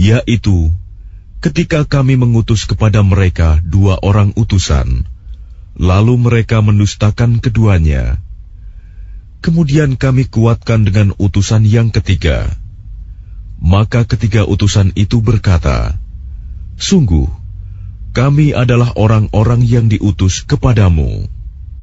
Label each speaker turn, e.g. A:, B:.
A: yaitu ketika kami mengutus kepada mereka 2 orang utusan, lalu mereka mendustakan keduanya. Kemudian kami kuatkan dengan utusan yang ketiga. Maka ketiga utusan itu berkata, "Sungguh, kami adalah orang-orang yang diutus kepadamu."